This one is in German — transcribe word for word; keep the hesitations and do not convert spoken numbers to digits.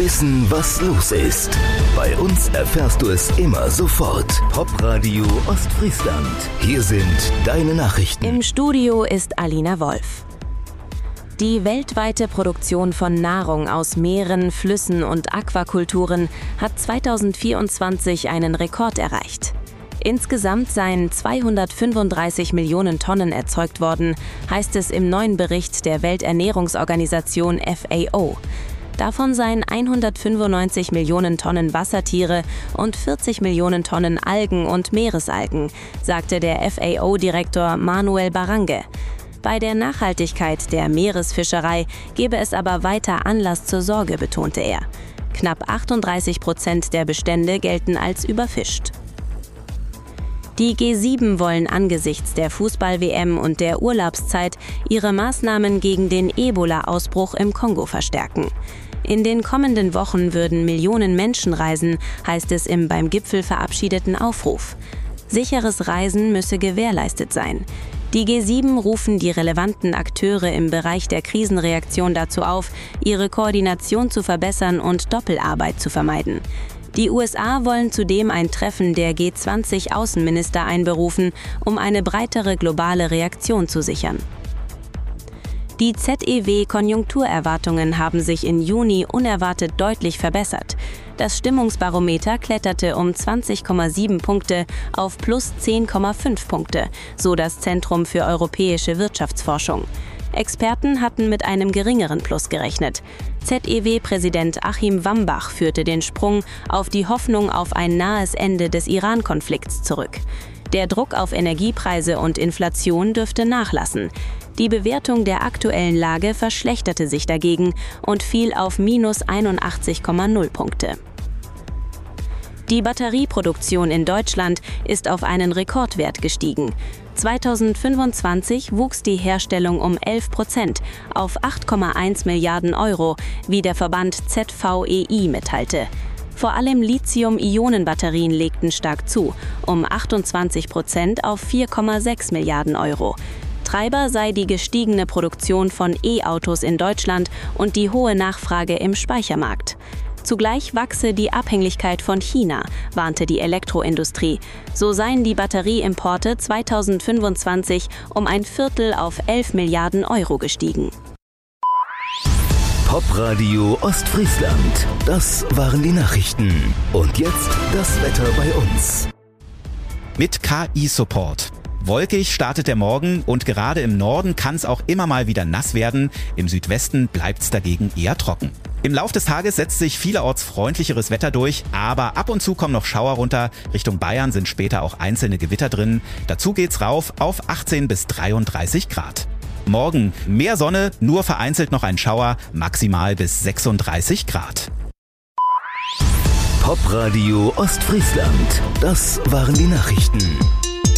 wissen, was los ist. Bei uns erfährst du es immer sofort. Popradio Ostfriesland. Hier sind deine Nachrichten. Im Studio ist Alina Wolf. Die weltweite Produktion von Nahrung aus Meeren, Flüssen und Aquakulturen hat zweitausendvierundzwanzig einen Rekord erreicht. Insgesamt seien zweihundertfünfunddreißig Millionen Tonnen erzeugt worden, heißt es im neuen Bericht der Welternährungsorganisation F A O. Davon seien hundertfünfundneunzig Millionen Tonnen Wassertiere und vierzig Millionen Tonnen Algen und Meeresalgen, sagte der F A O-Direktor Manuel Barrange. Bei der Nachhaltigkeit der Meeresfischerei gebe es aber weiter Anlass zur Sorge, betonte er. Knapp achtunddreißig Prozent der Bestände gelten als überfischt. Die G sieben wollen angesichts der Fußball-W M und der Urlaubszeit ihre Maßnahmen gegen den Ebola-Ausbruch im Kongo verstärken. In den kommenden Wochen würden Millionen Menschen reisen, heißt es im beim Gipfel verabschiedeten Aufruf. Sicheres Reisen müsse gewährleistet sein. Die G sieben rufen die relevanten Akteure im Bereich der Krisenreaktion dazu auf, ihre Koordination zu verbessern und Doppelarbeit zu vermeiden. Die U S A wollen zudem ein Treffen der G zwanzig Außenminister einberufen, um eine breitere globale Reaktion zu sichern. Die Z E W-Konjunkturerwartungen haben sich im Juni unerwartet deutlich verbessert. Das Stimmungsbarometer kletterte um zwanzig Komma sieben Punkte auf plus zehn Komma fünf Punkte, so das Zentrum für europäische Wirtschaftsforschung. Experten hatten mit einem geringeren Plus gerechnet. Z E W-Präsident Achim Wambach führte den Sprung auf die Hoffnung auf ein nahes Ende des Iran-Konflikts zurück. Der Druck auf Energiepreise und Inflation dürfte nachlassen. Die Bewertung der aktuellen Lage verschlechterte sich dagegen und fiel auf minus einundachtzig Komma null Punkte. Die Batterieproduktion in Deutschland ist auf einen Rekordwert gestiegen. zweitausendfünfundzwanzig wuchs die Herstellung um elf Prozent auf acht Komma eins Milliarden Euro, wie der Verband Z V E I mitteilte. Vor allem Lithium-Ionen-Batterien legten stark zu, um achtundzwanzig Prozent auf vier Komma sechs Milliarden Euro. Treiber sei die gestiegene Produktion von E-Autos in Deutschland und die hohe Nachfrage im Speichermarkt. Zugleich wachse die Abhängigkeit von China, warnte die Elektroindustrie. So seien die Batterieimporte zweitausendfünfundzwanzig um ein Viertel auf elf Milliarden Euro gestiegen. Popradio Ostfriesland. Das waren die Nachrichten. Und jetzt das Wetter bei uns. Mit K I-Support. Wolkig startet der Morgen und gerade im Norden kann es auch immer mal wieder nass werden. Im Südwesten bleibt es dagegen eher trocken. Im Lauf des Tages setzt sich vielerorts freundlicheres Wetter durch, aber ab und zu kommen noch Schauer runter. Richtung Bayern sind später auch einzelne Gewitter drin. Dazu geht's rauf auf achtzehn bis dreiunddreißig Grad. Morgen mehr Sonne, nur vereinzelt noch ein Schauer, maximal bis sechsunddreißig Grad. Popradio Ostfriesland. Das waren die Nachrichten.